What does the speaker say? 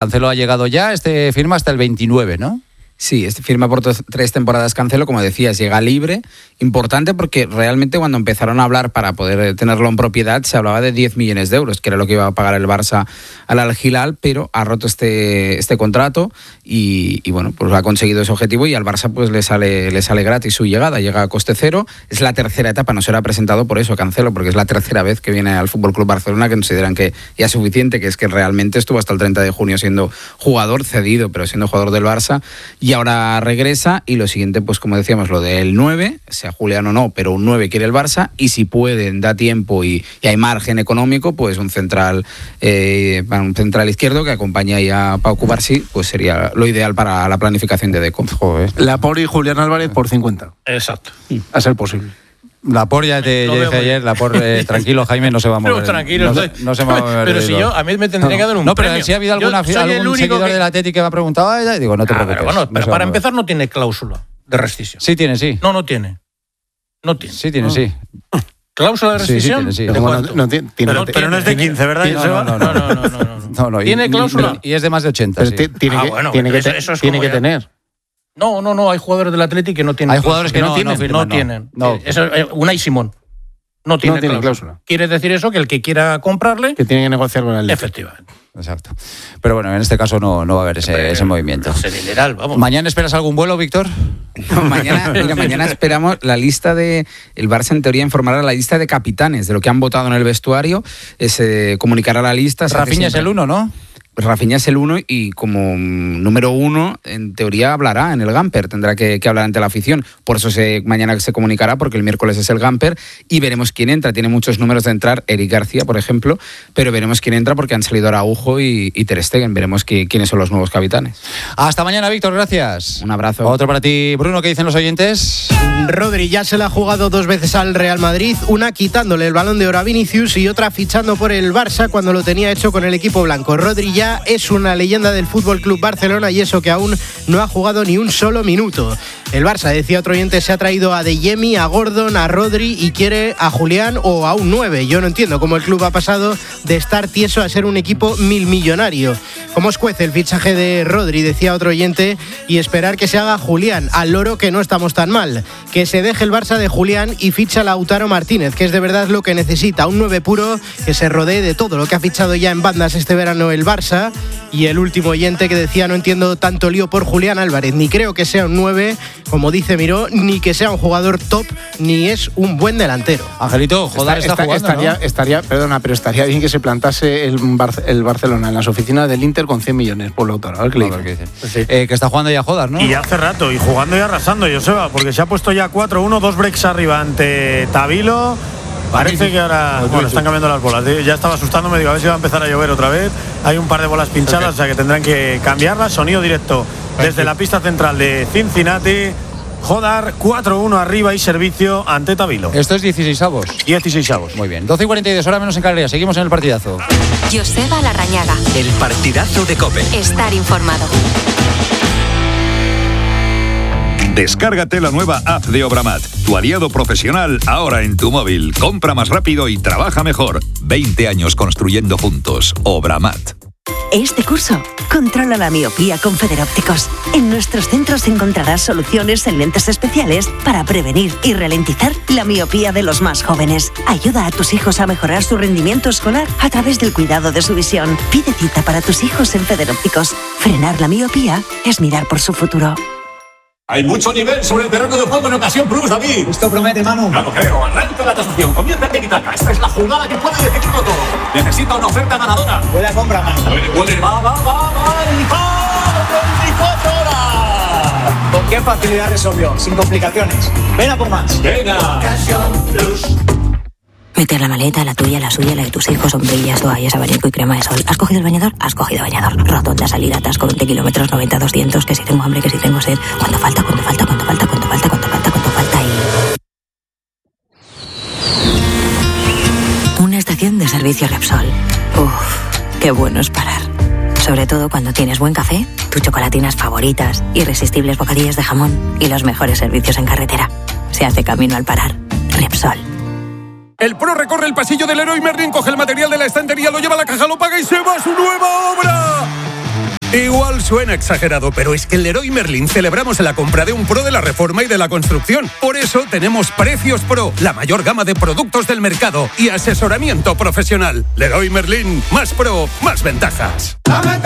Cancelo ha llegado ya, firma hasta el 29, ¿no? Sí, firma por 3 temporadas Cancelo, como decías, llega libre. Importante porque realmente cuando empezaron a hablar para poder tenerlo en propiedad se hablaba de 10 millones de euros, que era lo que iba a pagar el Barça al Al Hilal, pero ha roto este contrato y bueno, pues ha conseguido ese objetivo y al Barça pues le sale gratis su llegada, llega a coste cero. Es la tercera etapa, no será presentado por eso Cancelo, porque es la tercera vez que viene al FC Barcelona, que consideran que ya es suficiente, que es que realmente estuvo hasta el 30 de junio siendo jugador cedido, pero siendo jugador del Barça, y ahora regresa. Y lo siguiente, pues como decíamos, lo del 9, sea Julián o no, pero un 9 quiere el Barça, y si pueden, da tiempo y hay margen económico, pues un central izquierdo que acompaña ahí a Pau Cubarsí, pues sería lo ideal para la planificación de Deco. Laporte y Julián Álvarez por 50. Exacto. A ser posible. Laporte, ya te dije ayer, Laporte, tranquilo, Jaime, no se va a mover. Pero tranquilo, no se va a mover. Pero si yo, a mí me tendría que dar un premio. No, pero si ha habido algún seguidor del Atleti que me ha preguntado, digo, no te preocupes. Pero para empezar no tiene cláusula de rescisión. Sí tiene, sí. No tiene. Sí tiene, sí. ¿Cláusula de rescisión? Sí. Pero no es de 15, ¿verdad? No. ¿Tiene cláusula? Y es de más de 80, pero sí. Tiene que tener. No, hay jugadores del Atleti que no tienen. Hay jugadores que no tienen. Unai Simón. No tiene cláusula. ¿Quiere decir eso? Que el que quiera comprarle... Que tiene que negociar con el Atleti. Efectivamente. Exacto. Pero bueno, en este caso no va a haber ese movimiento. Vamos. ¿Mañana esperas algún vuelo, Víctor? No, mañana esperamos la lista de... El Barça en teoría informará la lista de capitanes, de lo que han votado en el vestuario, comunicará la lista. Rafinha es el 1, ¿no? Rafinha es el 1 y como número 1 en teoría hablará en el Gamper, tendrá que hablar ante la afición, por eso mañana se comunicará, porque el miércoles es el Gamper y veremos quién entra. Tiene muchos números de entrar, Eric García por ejemplo, pero veremos quién entra porque han salido Araujo y Ter Stegen, veremos quiénes son los nuevos capitanes. Hasta mañana, Víctor, gracias. Un abrazo. Otro para ti, Bruno. ¿Qué dicen los oyentes? Rodri ya se la ha jugado 2 veces al Real Madrid, una quitándole el Balón de Oro a Vinicius y otra fichando por el Barça cuando lo tenía hecho con el equipo blanco. Rodri ya es una leyenda del FC Barcelona y eso que aún no ha jugado ni un solo minuto. El Barça, decía otro oyente, se ha traído a Deyemi, a Gordon, a Rodri y quiere a Julián o a un 9. Yo no entiendo cómo el club ha pasado de estar tieso a ser un equipo millonario. ¿Cómo os cuece el fichaje de Rodri?, decía otro oyente, y esperar que se haga Julián. Al loro que no estamos tan mal. Que se deje el Barça de Julián y ficha a Lautaro Martínez, que es de verdad lo que necesita. Un 9 puro que se rodee de todo lo que ha fichado ya en bandas este verano el Barça. Y el último oyente que decía: no entiendo tanto lío por Julián Álvarez, ni creo que sea un 9, como dice Miró, ni que sea un jugador top, ni es un buen delantero. Angelito, joder, está jugando, pero estaría bien que se plantase el Barcelona en las oficinas del Inter con 100 millones por Lautaro. A ver qué dice. Sí. Que está jugando ya Jodar, ¿no? Y hace rato, y jugando y arrasando, Joseba, porque se ha puesto ya 4-1, 2 breaks arriba ante Tabilo. Parece que ahora están cambiando las bolas. Ya estaba asustándome, digo, a ver si va a empezar a llover otra vez. Hay un par de bolas pinchadas, o sea que tendrán que cambiarlas. Sonido directo desde la pista central de Cincinnati. Jodar, 4-1 arriba y servicio ante Tabilo. Esto es 16avos. 16avos. Muy bien. 12:42, hora menos en Canarias. Seguimos en el partidazo. Joseba Larrañaga. El partidazo de COPE. Estar informado. Descárgate la nueva app de Obramat, tu aliado profesional ahora en tu móvil. Compra más rápido y trabaja mejor. 20 años construyendo juntos. Obramat. Este curso, controla la miopía con Federópticos. En nuestros centros encontrarás soluciones en lentes especiales para prevenir y ralentizar la miopía de los más jóvenes. Ayuda a tus hijos a mejorar su rendimiento escolar a través del cuidado de su visión. Pide cita para tus hijos en Federópticos. Frenar la miopía es mirar por su futuro. Hay mucho nivel sobre el terreno de juego en Ocasión Plus, David. Esto promete, Manu. No lo creo. Arranca la tasación. Comienza el tiki-taka. Esta es la jugada que puede decidirlo todo. Necesita una oferta ganadora. Buena compra, Manu. Puede. Va. 24 horas. ¿Con qué facilidad resolvió? Sin complicaciones. Ven a por más. Venga. Ocasión Plus. Meter la maleta, la tuya, la suya, la de tus hijos, sombrillas, toallas, abanico y crema de sol. ¿Has cogido el bañador? Has cogido bañador. Rotonda, salida, atasco, 20 kilómetros, 90, 200, que si tengo hambre, que si tengo sed. ¿Cuánto falta y... Una estación de servicio Repsol. Qué bueno es parar. Sobre todo cuando tienes buen café, tus chocolatinas favoritas, irresistibles bocadillos de jamón y los mejores servicios en carretera. Se hace camino al parar. Repsol. El pro recorre el pasillo del Leroy Merlin, coge el material de la estantería, lo lleva a la caja, lo paga y se va a su nueva obra. Igual suena exagerado, pero es que en Leroy Merlin celebramos la compra de un Pro de la reforma y de la construcción. Por eso tenemos Precios Pro, la mayor gama de productos del mercado y asesoramiento profesional. Leroy Merlin, más Pro, más ventajas.